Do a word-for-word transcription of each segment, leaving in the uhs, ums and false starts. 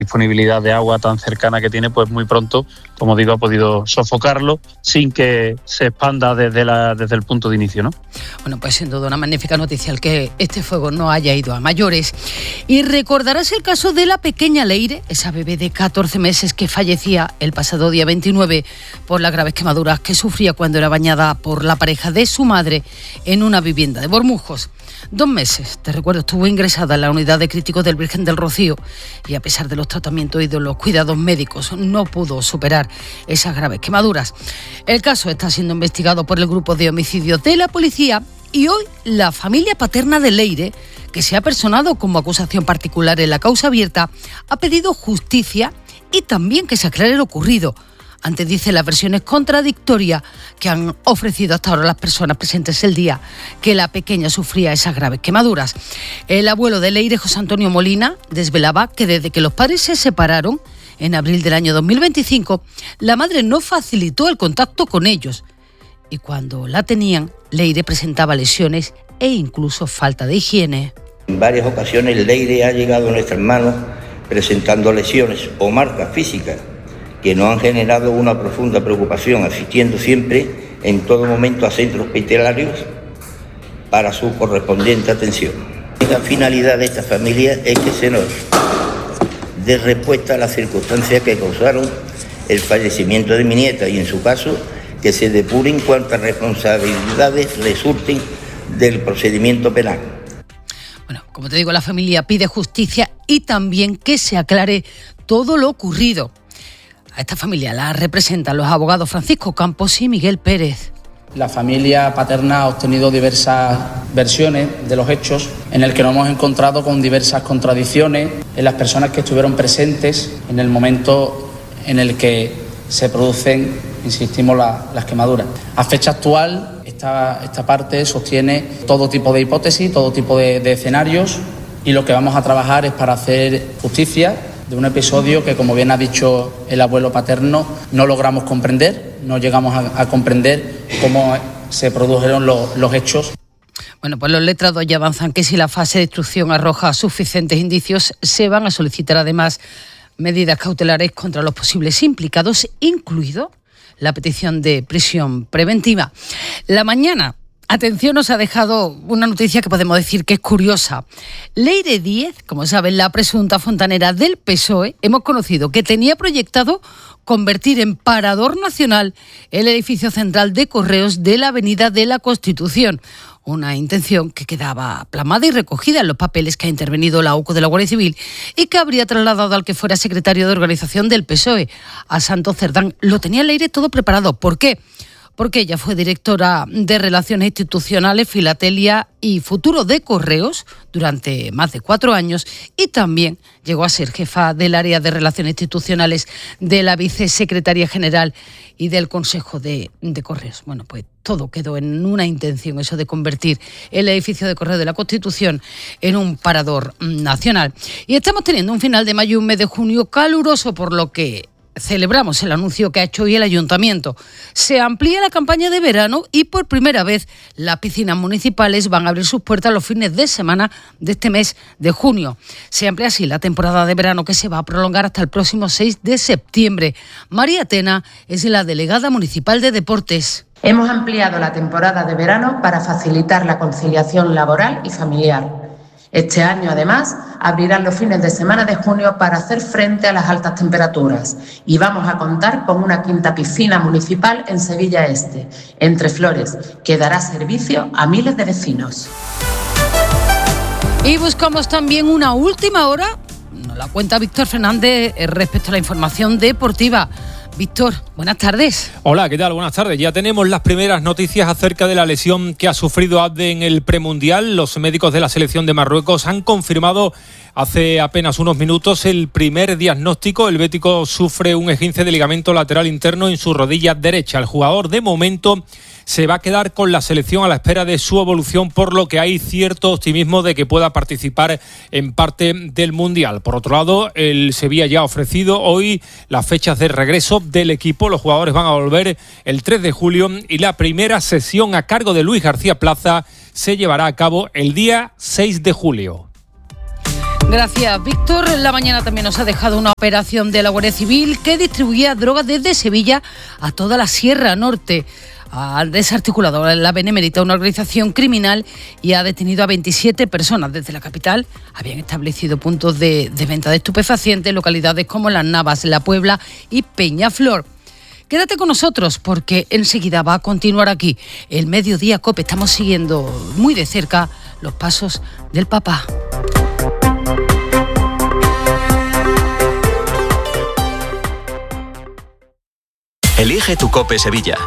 disponibilidad de agua tan cercana que tiene, pues muy pronto, como digo, ha podido sofocarlo sin que se expanda desde, la, desde el punto de inicio, ¿no? Bueno, pues sin duda una magnífica noticia el que este fuego no haya ido a mayores. Y recordarás el caso de la pequeña Leire, esa bebé de catorce meses que fallecía el pasado día veintinueve por las graves quemaduras que sufría cuando era bañada por la pareja de su madre en una vivienda de Bormujos. Dos meses, te recuerdo, estuvo ingresada en la unidad de críticos del Virgen del Rocío y a pesar de los tratamientos y de los cuidados médicos no pudo superar esas graves quemaduras. El caso está siendo investigado por el grupo de homicidios de la policía y hoy la familia paterna de Leire, que se ha personado como acusación particular en la causa abierta, ha pedido justicia y también que se aclare lo ocurrido. Antes dice las versiones contradictorias que han ofrecido hasta ahora las personas presentes el día que la pequeña sufría esas graves quemaduras. El abuelo de Leire, José Antonio Molina, desvelaba que desde que los padres se separaron, en abril del año dos mil veinticinco, la madre no facilitó el contacto con ellos. Y cuando la tenían, Leire presentaba lesiones e incluso falta de higiene. En varias ocasiones Leire ha llegado a nuestras manos presentando lesiones o marcas físicas que nos han generado una profunda preocupación, asistiendo siempre, en todo momento, a centros hospitalarios para su correspondiente atención. La finalidad de esta familia es que se nos dé respuesta a las circunstancias que causaron el fallecimiento de mi nieta y, en su caso, que se depuren cuantas responsabilidades resulten del procedimiento penal. Bueno, como te digo, la familia pide justicia y también que se aclare todo lo ocurrido. A esta familia la representan los abogados Francisco Campos y Miguel Pérez. La familia paterna ha obtenido diversas versiones de los hechos en el que nos hemos encontrado con diversas contradicciones en las personas que estuvieron presentes en el momento en el que se producen, insistimos, la, las quemaduras. A fecha actual, esta, esta parte sostiene todo tipo de hipótesis, todo tipo de, de escenarios, y lo que vamos a trabajar es para hacer justicia de un episodio que, como bien ha dicho el abuelo paterno, no logramos comprender, no llegamos a, a comprender cómo se produjeron lo, los hechos. Bueno, pues los letrados ya avanzan que si la fase de instrucción arroja suficientes indicios, se van a solicitar además medidas cautelares contra los posibles implicados, incluido la petición de prisión preventiva. La mañana, atención, nos ha dejado una noticia que podemos decir que es curiosa. Leire Díez, como saben, la presunta fontanera del P S O E, hemos conocido que tenía proyectado convertir en parador nacional el edificio central de Correos de la Avenida de la Constitución. Una intención que quedaba plasmada y recogida en los papeles que ha intervenido la U C O de la Guardia Civil y que habría trasladado al que fuera secretario de organización del P S O E, a Santos Cerdán. Lo tenía Leire todo preparado. ¿Por qué? Porque ella fue directora de Relaciones Institucionales, Filatelia y Futuro de Correos durante más de cuatro años y también llegó a ser jefa del área de Relaciones Institucionales de la Vicesecretaría General y del Consejo de, de Correos. Bueno, pues todo quedó en una intención, eso de convertir el edificio de Correos de la Constitución en un parador nacional. Y estamos teniendo un final de mayo y un mes de junio caluroso, por lo que celebramos el anuncio que ha hecho hoy el Ayuntamiento. Se amplía la campaña de verano y por primera vez las piscinas municipales van a abrir sus puertas los fines de semana de este mes de junio. Se amplía así la temporada de verano, que se va a prolongar hasta el próximo seis de septiembre. María Tena es la delegada municipal de Deportes. Hemos ampliado la temporada de verano para facilitar la conciliación laboral y familiar. Este año, además, abrirán los fines de semana de junio para hacer frente a las altas temperaturas y vamos a contar con una quinta piscina municipal en Sevilla Este, Entre Flores, que dará servicio a miles de vecinos. Y buscamos también una última hora, nos la cuenta Víctor Fernández respecto a la información deportiva. Víctor, buenas tardes. Hola, ¿qué tal? Buenas tardes. Ya tenemos las primeras noticias acerca de la lesión que ha sufrido Abde en el premundial. Los médicos de la selección de Marruecos han confirmado hace apenas unos minutos el primer diagnóstico. El bético sufre un esguince de ligamento lateral interno en su rodilla derecha. El jugador, de momento, se va a quedar con la selección a la espera de su evolución, por lo que hay cierto optimismo de que pueda participar en parte del Mundial. Por otro lado, el Sevilla ya ha ofrecido hoy las fechas de regreso del equipo. Los jugadores van a volver el tres de julio y la primera sesión a cargo de Luis García Plaza se llevará a cabo el día seis de julio. Gracias, Víctor. La mañana también nos ha dejado una operación de la Guardia Civil que distribuía drogas desde Sevilla a toda la Sierra Norte. Ha desarticulado la Benemérita, una organización criminal, y ha detenido a veintisiete personas. Desde la capital habían establecido puntos de, de venta de estupefacientes en localidades como Las Navas, La Puebla y Peñaflor. Quédate con nosotros porque enseguida va a continuar aquí el Mediodía COPE. Estamos siguiendo muy de cerca los pasos del Papa. Elige tu COPE Sevilla.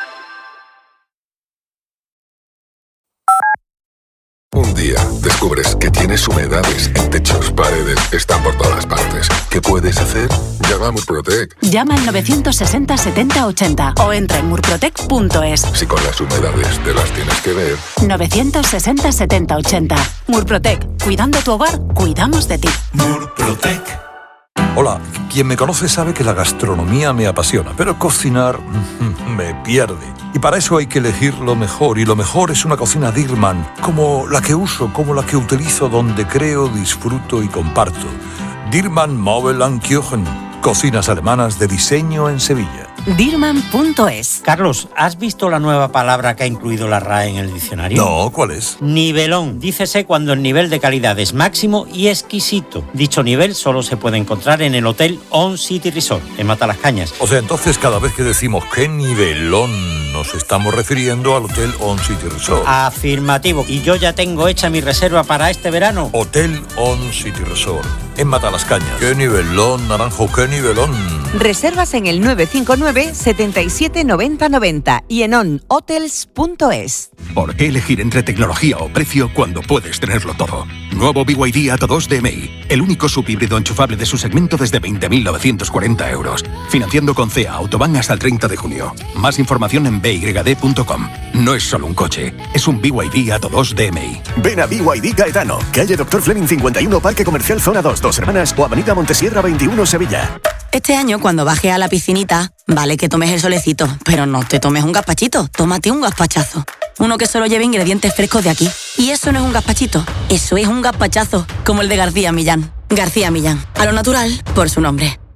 Un día descubres que tienes humedades en techos, paredes, están por todas partes. ¿Qué puedes hacer? Llama a Murprotec. Llama al novecientos sesenta setenta ochenta o entra en murprotec punto es. Si con las humedades te las tienes que ver. novecientos sesenta setenta ochenta. Murprotec. Cuidando tu hogar, cuidamos de ti. Murprotec. Hola, quien me conoce sabe que la gastronomía me apasiona, pero cocinar me pierde. Y para eso hay que elegir lo mejor, y lo mejor es una cocina Dirman, como la que uso, como la que utilizo, donde creo, disfruto y comparto. Dirman Möbel und Küchen, cocinas alemanas de diseño en Sevilla. Dirman punto es. Carlos, ¿has visto la nueva palabra que ha incluido la R A E en el diccionario? No, ¿cuál es? Nivelón. Dícese cuando el nivel de calidad es máximo y exquisito. Dicho nivel solo se puede encontrar en el Hotel On City Resort, en Matalascañas. O sea, entonces cada vez que decimos qué nivelón, nos estamos refiriendo al Hotel On City Resort. Afirmativo. Y yo ya tengo hecha mi reserva para este verano. Hotel On City Resort, en Matalascañas. ¡Qué nivelón, Naranjo, qué nivelón! Reservas en el nueve cinco nueve setenta y siete noventa noventa y en on hotels punto es. ¿Por qué elegir entre tecnología o precio cuando puedes tenerlo todo? Nuevo B Y D Atto dos D M I, el único subhíbrido enchufable de su segmento desde veinte mil novecientos cuarenta euros. Financiando con C E A Autobahn hasta el treinta de junio. Más información en b y d punto com. No es solo un coche, es un B Y D Atto dos D M I. Ven a B Y D Gaetano, calle Doctor Fleming cincuenta y uno, Parque Comercial Zona dos, Dos Hermanas, o Avenida Montesierra veintiuno, Sevilla. Este año, cuando bajes a la piscinita, vale que tomes el solecito, pero no te tomes un gazpachito, tómate un gazpachazo. Uno que solo lleve ingredientes frescos de aquí. Y eso no es un gazpachito, eso es un gazpachazo, como el de García Millán. García Millán, a lo natural, por su nombre.